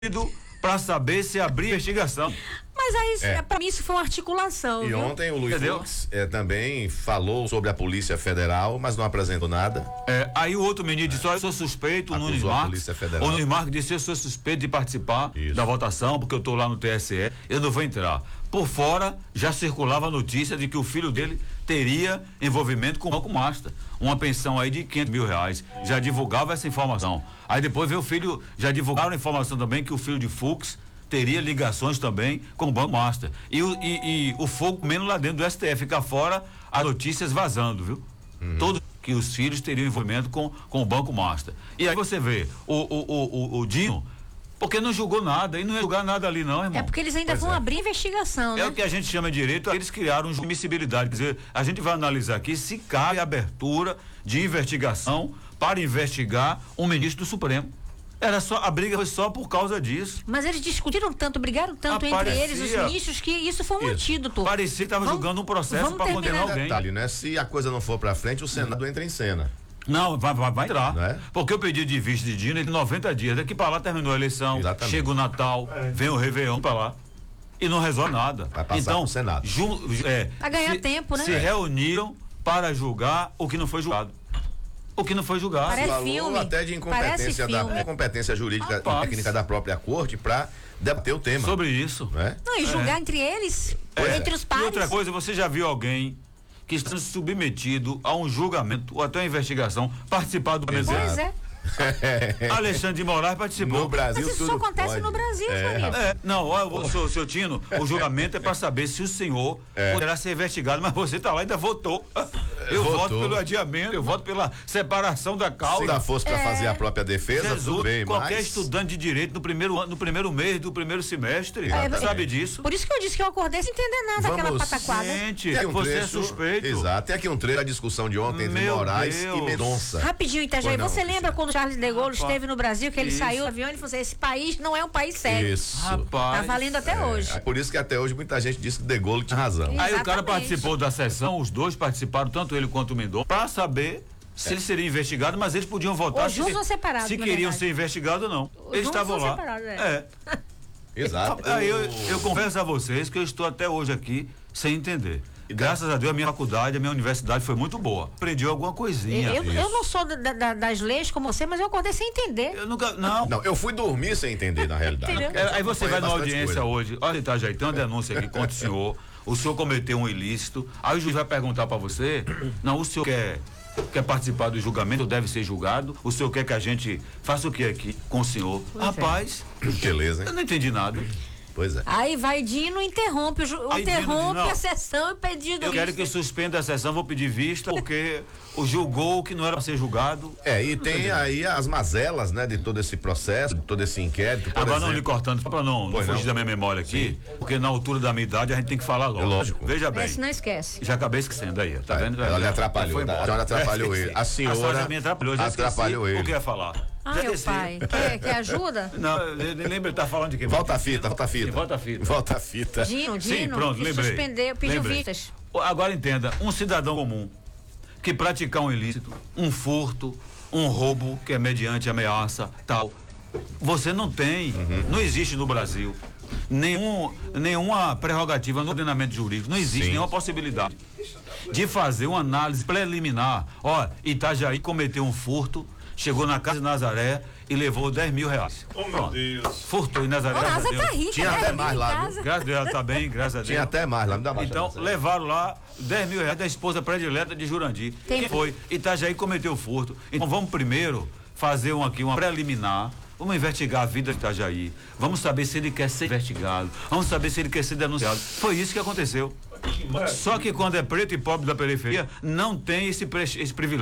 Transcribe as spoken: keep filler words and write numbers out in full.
para saber se abrir investigação. Mas aí, É. pra mim, isso foi uma articulação. E viu? ontem o Luiz Entendeu? Fux é, também falou sobre a Polícia Federal, mas não apresentou nada. É, aí o outro menino disse: olha, eu sou suspeito, o Acusou Nunes a Marques. Polícia Federal. O Nunes Marques disse: eu sou suspeito de participar Isso. da votação, porque eu estou lá no T S E, eu não vou entrar. Por fora, já circulava a notícia de que o filho dele teria envolvimento com o Banco Master. Uma pensão aí de quinhentos mil reais. Já divulgava essa informação. Aí depois veio o filho, já divulgaram a informação também que o filho de Fux teria ligações também com o Banco Master. E o, e, e o fogo menos lá dentro do S T F, fica fora as notícias vazando, viu? Uhum. Todos que os filhos teriam envolvimento com, com o Banco Master. E aí você vê, o, o, o, o, o Dino, porque não julgou nada, e não ia julgar nada ali não, irmão. É porque eles ainda Pois vão é. abrir investigação, É né? o que a gente chama de direito, eles criaram uma admissibilidade, quer dizer, a gente vai analisar aqui se cabe abertura de investigação para investigar um ministro do Supremo. Era só, a briga foi só por causa disso. Mas eles discutiram tanto, brigaram tanto entre Aparecia- eles, os ministros, que isso foi um Isso. antídoto. Parecia que estava Vamos- julgando um processo vamos para condenar terminar. alguém. Detalhe, né? Se a coisa não for pra frente, o Senado entra em cena. Não, vai, vai, vai entrar. Não é? Porque o pedido de vista de Dino é de noventa dias. Daqui para lá terminou a eleição, Exatamente. chega o Natal, vem o Réveillon para lá. E não resolve nada. Vai passar então, pro Senado. Ju, é, Vai ganhar se, tempo, né? Se reuniram para julgar o que não foi julgado. O que não foi julgado. Parece Falou filme. até de incompetência Parece filme. da incompetência jurídica Rapaz. e técnica da própria corte pra debater o tema. Sobre isso. Né? Não, e julgar entre eles, É. entre os E pares. outra coisa, você já viu alguém que está submetido a um julgamento ou até uma investigação participar do Exato. Pois é. Alexandre de Moraes participou. No Brasil Mas isso tudo só acontece pode. no Brasil, É, Janine. rapaz. É, não, olha, o seu, seu Tino, o julgamento é para saber se o senhor É. poderá ser investigado, mas você tá lá e ainda votou. Eu Votou. voto pelo adiamento, eu voto pela separação da Se causa. ainda fosse pra fazer a própria defesa, Jesus, tudo bem, qualquer mas... estudante de direito no primeiro ano, no primeiro mês do primeiro semestre, Exatamente. sabe disso? Por isso que eu disse que eu acordei sem entender nada daquela Vamos- pataquada. Gente, Tem aqui um você é trecho, suspeito. Exato, tem aqui um trecho da discussão de ontem entre Meu Moraes Deus. e Mendonça. Rapidinho, Itajaí, Pois não, você lembra Cristina. quando Charles de Gaulle Rapaz. esteve no Brasil, que ele Isso. saiu do avião e ele falou assim, esse país não é um país sério. Isso. Rapaz. Tá valendo até hoje. É por isso que até hoje muita gente disse que De Gaulle tinha razão. Isso. Aí o cara Exatamente. participou da sessão, os dois participaram, tanto ele quanto o Mendonça, para saber se ele seria investigado, mas eles podiam votar Os juntos se, ou separados, se na queriam verdade. ser investigados ou não. Os Eles juntos estavam ou lá. separados, é. É. Exato. Aí eu, eu confesso a vocês que eu estou até hoje aqui sem entender. Graças a Deus, a minha faculdade, a minha universidade foi muito boa. Aprendi alguma coisinha. Eu, eu não sou da- da- das leis como você, mas eu acordei sem entender. Eu nunca. Não. Não, eu fui dormir sem entender, na realidade. Entendeu? É, aí você vai na Bastante audiência coisa. hoje, olha, Itajaí, tem uma denúncia aqui contra o senhor, o senhor cometeu um ilícito, aí o juiz vai perguntar pra você, não, o senhor quer, quer participar do julgamento, ou deve ser julgado, o senhor quer que a gente faça o que aqui com o senhor? Pois é. Rapaz, Beleza, eu hein? não entendi nada. Pois é. Aí vai Dino, interrompe, o ju- Aí Dino interrompe diz, não. a sessão e pedido Eu quero que suspenda a sessão, vou pedir vista, porque o julgou que não era pra ser julgado. É, e tem aí as mazelas, né, de todo esse processo, de todo esse inquérito. Por Agora não lhe exemplo. cortando, só pra não, não Pois fugir não. da minha memória aqui, porque na altura da minha idade a gente tem que falar logo. É lógico. Veja bem. Esse não esquece. Já acabei esquecendo aí, tá vendo? Ela lhe Já- atrapalhou, já foi tá? embora. A senhora atrapalhou ele. A senhora A senhora me atrapalhou, já atrapalhou esqueci ele. o que ia falar. Ah, Já meu esqueci. pai. Quer, quer ajuda? Não, ele lembra, ele tá falando de quem? Volta a fita, volta a fita. Sim, volta a fita. Volta a fita. Dino, Sim, Dino, pronto, que lembrei. suspendeu, pediu Lembrei. vistas. Agora entenda, um cidadão comum que praticar um ilícito, um furto, um roubo que é mediante ameaça, tal, você não tem, Uhum. não existe no Brasil nenhum, nenhuma prerrogativa no ordenamento jurídico, não existe Sim. nenhuma possibilidade de fazer uma análise preliminar. Ó, Itajaí cometeu um furto, chegou na casa de Nazaré e levou dez mil reais. Oh, meu Pronto. Deus. Furtou em Nazaré. Ô, graças a Nasa Deus. tá rica, Tinha né? até mais Em lá, viu? casa. Graças a Deus, ela tá bem, graças a Deus. Tinha até mais lá, me dá mais. Então, levaram lá dez mil reais da esposa predileta de Jurandir. Tem- Quem foi? Itajaí cometeu furto. Então vamos primeiro fazer um aqui, uma preliminar. Vamos investigar a vida de Itajaí. Vamos saber se ele quer ser investigado. Vamos saber se ele quer ser denunciado. Foi isso que aconteceu. Que maravilha. Só que quando é preto e pobre da periferia, não tem esse, pre- esse privilégio.